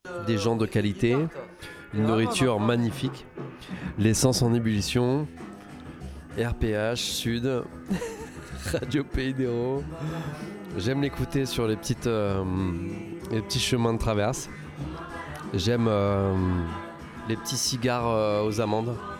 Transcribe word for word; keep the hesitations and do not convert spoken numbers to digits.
des gens de qualité, une nourriture magnifique, l'essence en ébullition, R P H, Sud, Radio Pays d'Hérault. J'aime l'écouter sur les, petites, euh, les petits chemins de traverse. J'aime euh, les petits cigares euh, aux amandes.